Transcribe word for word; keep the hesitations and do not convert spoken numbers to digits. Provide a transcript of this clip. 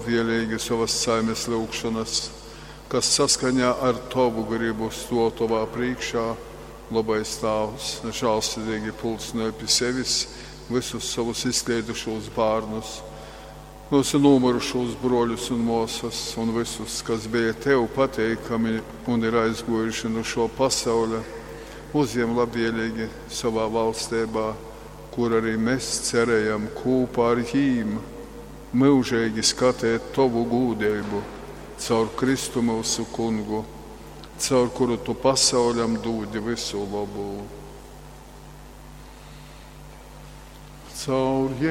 labvēlīgi savas saimes lūgšanas, kas saskaņā ar tavu gribu sto tavā priekšā, labais Tēvs, žēlsirdīgi pulcināja pie sevis visus savus izkliedušos bērnus, mūsu nomurušos broļus un mūsas, un visus, kas bija tev pateikami un ir aizgojuši no šo pasauli, uzņem labvēlīgi savā valstībā, kur arī mēs cerējam kopā ar jīm mūžīgi skatīt tavu gūdību caur Kristu mūsu kungu, caur kuru tu pasauļam dūdi visu labu. Caur